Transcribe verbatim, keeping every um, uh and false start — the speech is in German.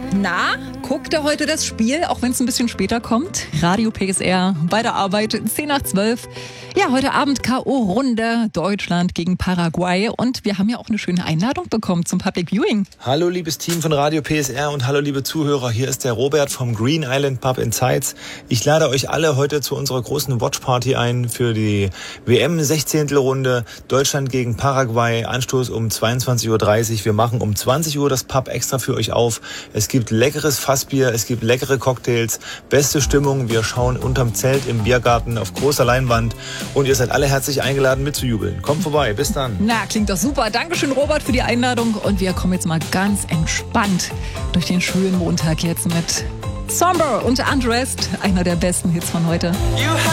Na, guckt ihr heute das Spiel, auch wenn es ein bisschen später kommt? Radio P S R bei der Arbeit, zehn nach zwölf. Ja, heute Abend K O-Runde, Deutschland gegen Paraguay. Und wir haben ja auch eine schöne Einladung bekommen zum Public Viewing. Hallo liebes Team von Radio P S R und hallo liebe Zuhörer. Hier ist der Robert vom Green Island Pub in Zeitz. Ich lade euch alle heute zu unserer großen Watchparty ein für die W M-Sechzehntelrunde Deutschland gegen Paraguay. Anstoß um zweiundzwanzig Uhr dreißig. Wir machen um zwanzig Uhr das Pub extra für euch auf. Es gibt leckeres Fassbier, es gibt leckere Cocktails, beste Stimmung. Wir schauen unterm Zelt im Biergarten auf großer Leinwand. Und ihr seid alle herzlich eingeladen mitzujubeln. Kommt vorbei, bis dann. Na, klingt doch super. Dankeschön, Robert, für die Einladung. Und wir kommen jetzt mal ganz entspannt durch den schönen Montag jetzt mit Somber und Undressed, einer der besten Hits von heute.